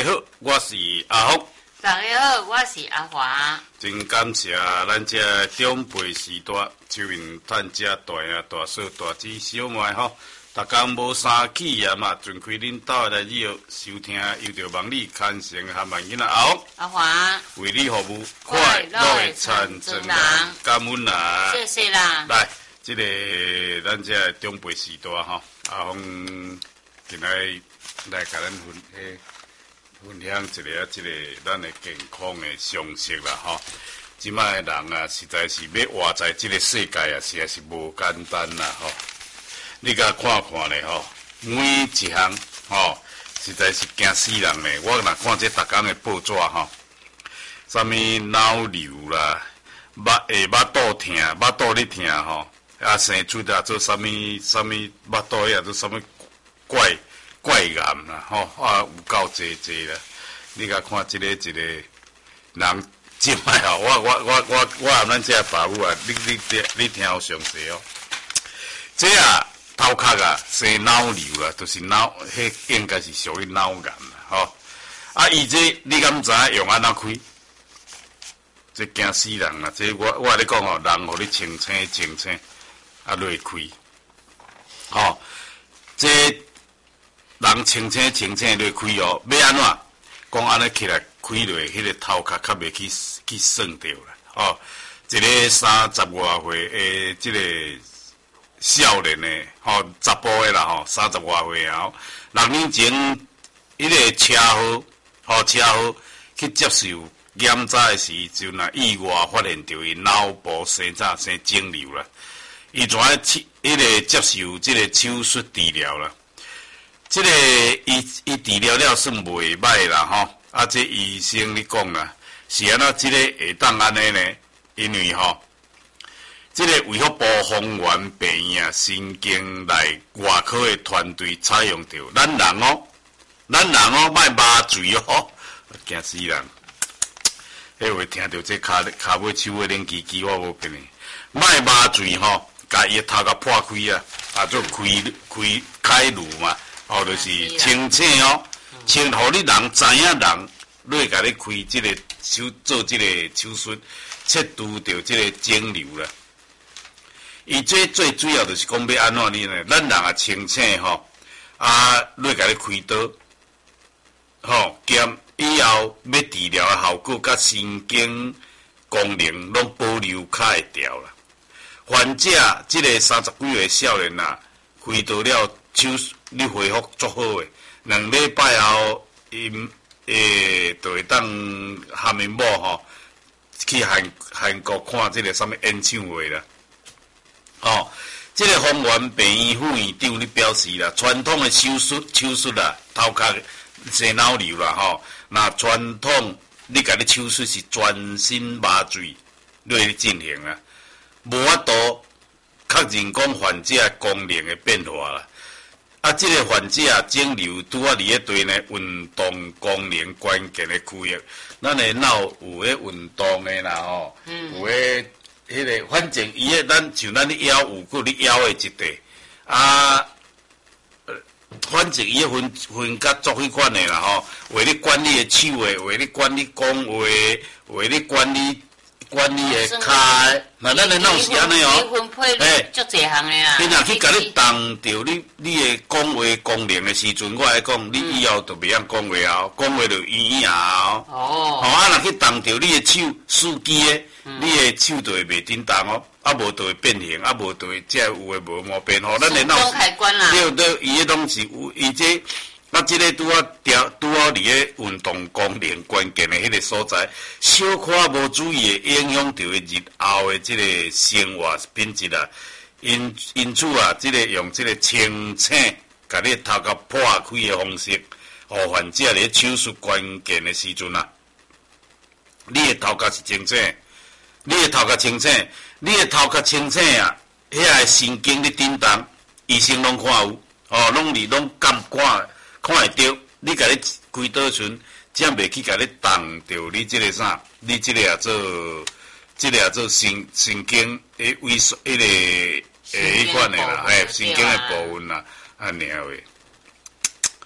家好，我是阿福。 大家好，我是阿华。 真感谢咱这长辈时代，手面趁这大兄、大嫂、大姊、小妹吼，逐工无啥气焰嘛，尽开恁兜来热收听，又着望你牵成和万囡仔阿福。 阿华为你服务，快乐的传真人，感恩啦！ 谢谢啦。 来，这个咱这长辈时代吼，阿峰今来甲咱分享一个咱的健康的常识啦吼。即摆的人啊，实在是要活在这个世界啊，实在是无简单啦吼。你甲看看咧吼，每一项吼，实在是惊死人咧。我若看这逐工的报纸吼，啥物脑瘤啦，目肚疼，目肚咧疼吼，啊生出来做啥物目肚遐做啥物怪癌啦吼，啊有够济啦。你甲看一个人。即摆吼，我含咱这爸母啊，你听有详细哦。这啊头壳啊生脑瘤啦，就是迄应该是属于脑癌啦，吼。啊，伊这你敢知影用安怎开？这惊死人啦！这我咧讲吼，人互你清醒，啊落开，吼。这人清醒落开哦，要安怎？讲安尼起来开落，迄个头壳较袂去算着啦。哦，一个30外岁的即个少年的吼，查甫的啦吼，30外岁后，6年前迄个车祸去接受检查的时阵啊，意外发现着伊脑部生肿瘤啦。伊怎迄个接受即个手术治疗啦。这个伊治疗了算袂歹啦吼，啊，这医生咧讲啦，是安怎？这个会当安尼呢？因为吼，这个卫福部丰原病院啊，神经内外科的团队采用着咱人哦，莫麻醉哦，惊死人！迄话听着这骹尾手的冷叽叽，我无骗你，莫麻醉吼，甲伊头壳破开啊，啊做开颅嘛。哦，就是清醒哦，互你人知影人，落甲你开即个做即个手术，切除掉即个肿瘤啦。伊这最主要就是讲要安怎呢？咱人也清醒吼，啊，落甲你开刀，吼，兼以后要治疗的效果甲神经功能拢保留较会调啦。患者即个30几岁少年啊，开刀了。手术你恢复足好诶，2礼拜后，因就会当含因某吼去韩国看即个啥物演唱会啦。哦，即个丰原病院副院长咧表示啦，传统诶手术啦，头壳生脑瘤啦吼，那传统你甲你手术是全身麻醉落去进行啦，无法度确认讲患者功能诶变化啦。啊，这个患者啊，肿瘤拄啊伫迄对呢运动功能关键的区域，咱的脑有迄运动的啦吼，有迄个，反正伊个咱像咱咧腰有个咧腰的一块啊，反正伊个分甲足许款的啦吼，为咧管理的手的，为咧管理讲话，为咧管理的骹，那咱的脑是安尼哦， 足侪项的啊。 你若去甲你动着你的讲话功能的时阵，我来讲，你以后就袂晓讲话啊，讲话就圆圆啊。哦，啊，若去动着你的手司机的，你的手就会袂振动哦，啊无就会变形，啊无就会有诶无毛病吼。咱的脑对，伊个拢是有伊这。啊，即个拄好伫咧运动功能关键的迄个所在，小可无注意会影响到日后的即个生活品质啊。因此啊，即个用即个清醒，甲你头壳破开的方式，互患者伫手术关键的时阵啊，你的头壳是清醒，你的头壳清醒啊，遐个神经咧震动，医生拢看有，哦，拢敢看会到，你甲你开刀阵，才袂去甲你动着你即个啥，你即个也做神经诶萎缩迄个迄款诶啦，神经诶部分啦，安尼话。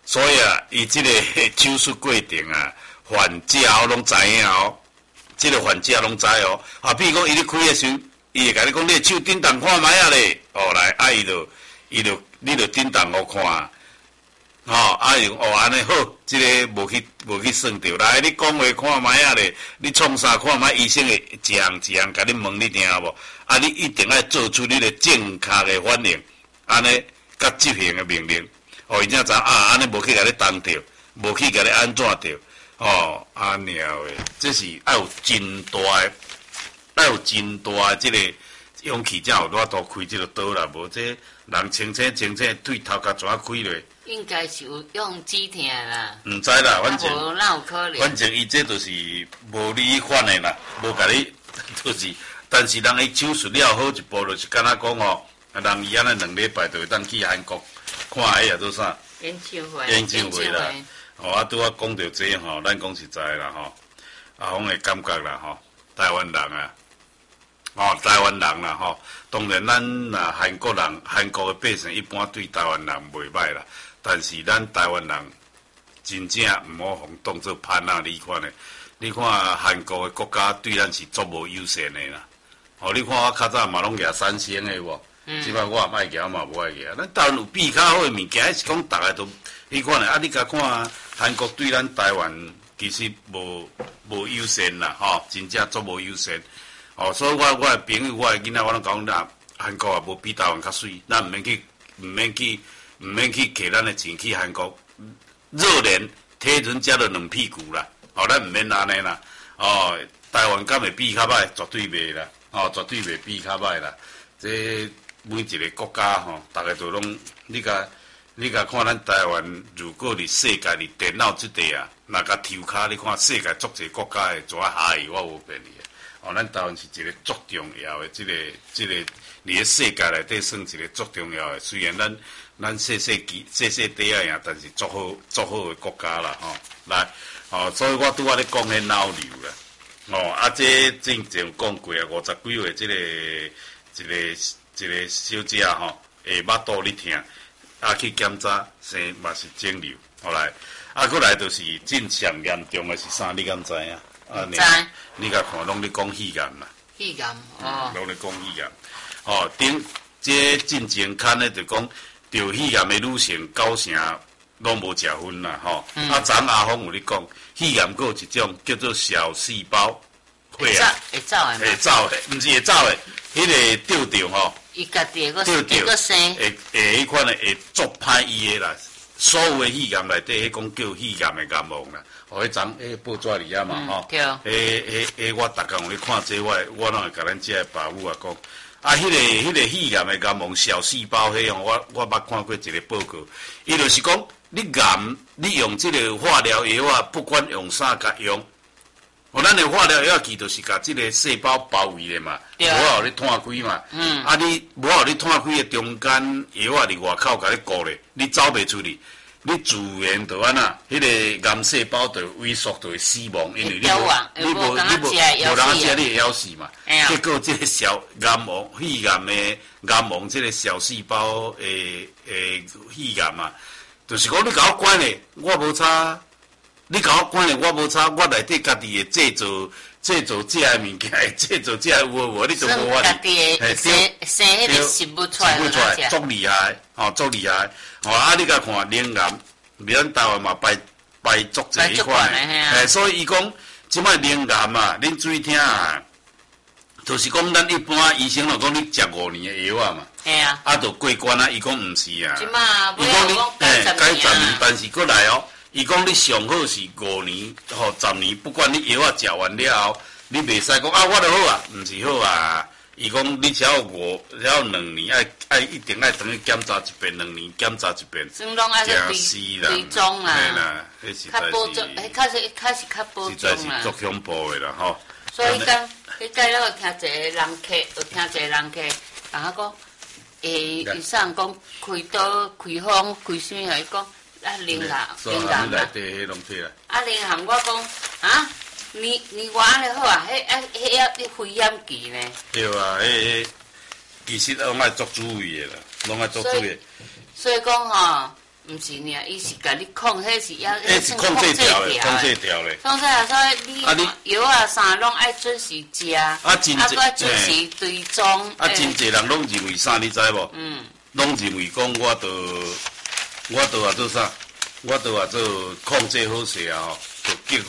所以啊，伊即个手术过程啊，患者拢知影哦，即个患者拢知哦。啊，比如讲伊咧开诶时阵，伊会甲你讲，你手叮当看卖啊咧，哦来，啊伊就你就叮当互看。吼、啊用安尼好，即个无去算着。来，你讲话看卖啊咧，你创啥看卖，医生会一项甲你问你听无？啊，你一定要做出你的正确的反应，安尼甲执行的命令。哦，伊才知安尼无去甲你当着，无去甲你安怎着。哦，安尼诶，这是要有真大的即个勇气，才有法度开即个刀啦。无这人清醒对头壳怎开落？ 应该是有用止疼啦。 毋知啦，反正无哪有可能？ 反正伊这就是无理反的啦，无甲你就是，但是人伊手术了好一步，就是敢若讲哦，人伊安尼2礼拜就会当去韩国看迄做啥？ 演唱会啦。哦，啊，拄啊讲到这吼，咱讲实在啦吼，阿峰的感觉啦吼，台湾人啊，台湾人啦吼，当然咱若韩国人、韩国的百姓一般对台湾人袂歹啦。但是咱台湾人真正毋好互当作攀啊！你看咧，你看韩国的国家对咱是足无友善的啦。哦，你看我较早嘛拢举3星的无，即摆我也爱举嘛无爱举。咱台湾有比较好的物件，是讲逐个都你看咧。啊，你甲看韩国对咱台湾其实无友善啦，吼，真正足无友善。哦，所以我的朋友、我的囡仔，我拢讲咱韩国也无比台湾较水，咱毋免去摕咱的钱去韩国热脸贴人家的冷屁股啦，哦，咱毋免安尼啦，哦，台湾敢会比较歹，绝对袂啦，哦，绝对袂比较歹啦。这每一个国家吼，大家都拢你甲看咱台湾，如果伫世界伫电脑即块啊，若甲抽卡，你看世界足侪国家的怎啊下去，我无骗你。哦，咱台湾是一个足重要的，即个伫咧世界内底算一个足重要的，虽然咱细细底仔样，但是足好的国家啦，吼、来，哦，所以我拄仔咧讲迄脑瘤啦，哦，啊，这之前讲过啊，50几岁一个小姐吼，巴肚咧疼，啊去检查生嘛是肿瘤，后来，啊，过来就是真上严重的是啥？你敢知影？啊，你甲看，拢咧讲肺癌啦， 肺癌哦， 拢咧讲肺癌，哦，这进前看咧就讲。着肺癌的女性90%拢无食薰啦，吼。啊，昨阿峰有咧讲，肺癌佫有一种叫做小细胞肺癌， 会走的， 会走的，毋是会走的，迄个吊着吼， 伊家己会佫生， 会迄款的会足歹医的啦。所有的肺癌内底，迄讲叫肺癌的癌王啦。哦，迄张报纸里啊嘛，吼。 对。 我逐工有咧看这，我拢会甲咱遮的爸母啊讲。啊，迄个肺癌的癌王小细胞，迄样我捌看过一个报告，伊就是讲，你癌，你用即个化疗药啊，不管用啥甲用，咱的化疗药其就是甲即个细胞包围的嘛，无互你摊开嘛。啊，你无互你摊开的中间药啊，伫外口甲你固咧，你走袂出去。你自然就安那，迄个癌细胞就萎缩，就会死亡，因为你无人食，你会枵死嘛。结果这个小癌王、肺癌的癌王，这个小细胞肺癌嘛，就是讲你甲我管咧，我无差；你甲我管咧，我无差。我内底家己会制造这个物件，制造这无，你都无法。 家己生迄个食物出来， 足厉害，吼，足厉害。哦，啊，你甲看咽癌，咱台湾嘛排足济迄款的，所以伊讲即摆咽癌嘛，恁注意听啊，就是讲咱一般医生就讲你食5年的药啊嘛，啊，就过关啊。伊讲毋是啊，伊讲你改10年，但是过来哦，伊讲你上好是5年或10年，不管你药啊食完了后，你袂使讲啊，我就好啊，毋是好啊。伊讲你只要2年，爱一定爱等于检查一遍，2年检查一遍， 真拢爱去追踪啦， 嘿啦，迄实在是， 较是较保重啦， 实在是足恐怖的啦吼。 所以讲，迄个有听一个人客，甲我讲，医生讲开刀、开方、开啥啊？伊讲啊，灵癌， 内底迄拢体啦。 啊，灵癌，我讲啊。你我安尼好啊？迄要你肺炎期呢？ 对啊，其实拢爱做注意的啦，拢爱做注意。 所以讲吼， 毋是呢，伊是甲你控，迄是要迄是控制条嘞，控制条嘞。 控制啊，所以你药啊啥拢爱准时食，搁准时追踪。 真济人拢认为啥，你知无？拢认为讲我都做啥？我都做控制好势啊吼，就激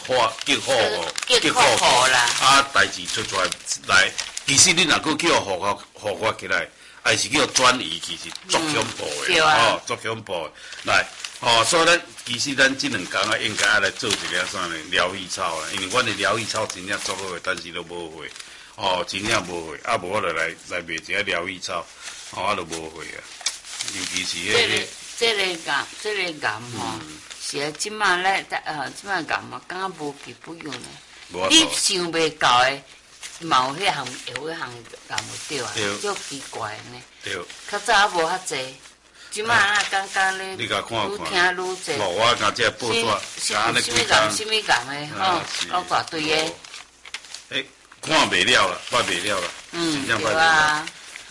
活啦。代志出来，其实你若搁叫复发起来。还是叫转移，其实足恐怖的，足恐怖的。来，所以其实咱这两工应该来做一个啥呢？疗愈草啦，因为阮的疗愈草真正足好的，但是都无会，真正无会，无我就来卖一个疗愈草，我都无会啊。尤其是这个癌是即马咧，即马癌感觉无皮不用咧。你想袂到的。嘛有迄项干无对啊，足奇怪呢。 对。 较早无遐济，即摆感觉咧，愈听愈济。 我甲这报纸， 啥物讲的吼，老大堆的。 看袂了啦，捌袂了啦。 对啊。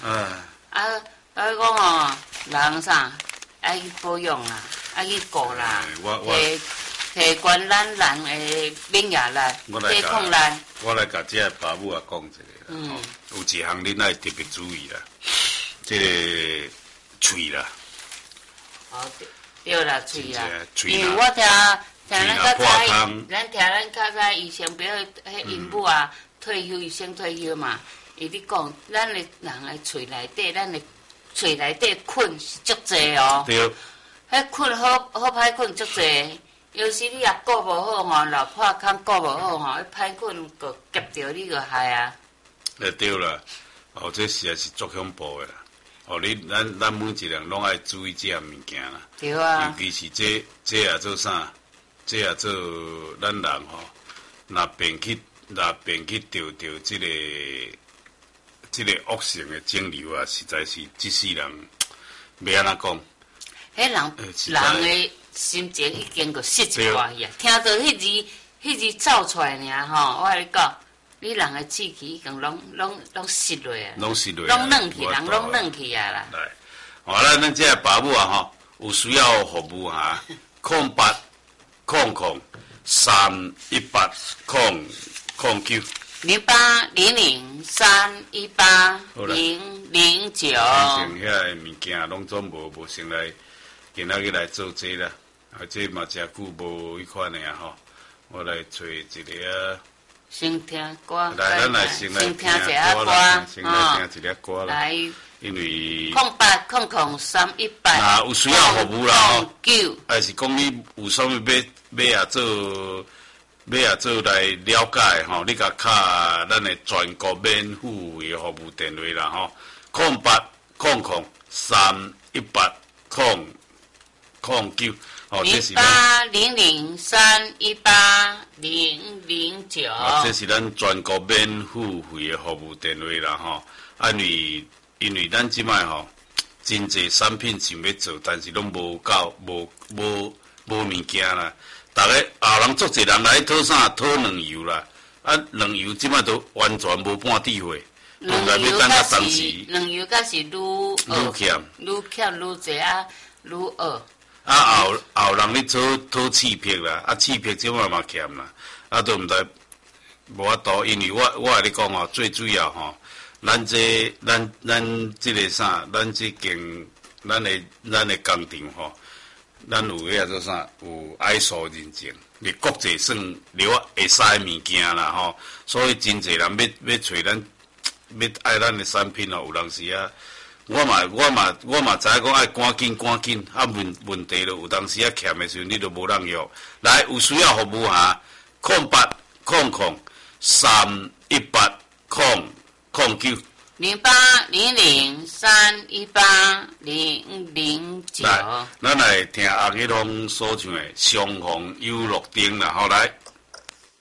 讲哦，人啥爱去保养啦，爱去顾啦，提悬咱人的免疫力、抵抗力。 我来甲这爸母也讲一个啦，有一项恁爱特别注意啦，这个喙啦。对啦，喙啦。因为我听咱较早以前，比如迄因母啊，退休医生退休嘛，伊咧讲，咱的人的喙内底，咱的喙内底菌是足济哦。对。迄菌好歹菌足济。有时你也顾无好吼，老破空顾无好吼，迄歹菌个夹着你个害啊。 对啦，这实在是足恐怖的啦。咱每一个人拢爱注意这物件啦。 对啊。 尤其是这也做啥？这也做咱人吼，若便去着这个恶性的肿瘤啊，实在是这世人要安怎讲？ 迄人的。心情已经个失一寡去啊！听到迄字走出来尔吼，我甲你讲，你人的志气已经拢失落啊，拢软去，人拢软去啊啦。 来，咱这爸母啊吼，有需要服务啊，0800 318 009。 0800 318 009。 像遐物件拢总无先来，今仔日来做这啦。这嘛真久无迄款的啊吼，我来找一个啊。 先听歌。 来，咱来先听一下歌， 先来听一个歌啦。 来， 因为 0800 318。 那有需要服务啦吼，还是讲你有啥物要做来了解吼，你甲卡咱的全国免付费服务电话啦吼，0800 318 009。 0800 318 009。 这是咱全国免付费的服务电话啦吼。因为咱即摆吼，真济产品想要做，但是拢无物件啦。大家后人足济人来讨啥？讨卵油啦。卵油即摆都完全无半滴货。 卵油甲是愈欠愈济啊，愈恶。 后人咧讨刺激啦，刺激即摆嘛欠啦，都毋知无法度，因为我甲你讲吼，最主要吼，咱即个啥，咱的工厂吼，咱有迄做啥，有 ISO 认证，你国际算会使物件啦吼，所以真济人要找咱，要爱咱的产品哦，有当时啊。我嘛知影讲爱赶紧，问题就有当时啊欠的时候，你就无人用。来，有需要服务哈，0800 318 009。 0800 318 009。 来，咱来听阿吉龙所唱的《相逢有乐町》啦，好来。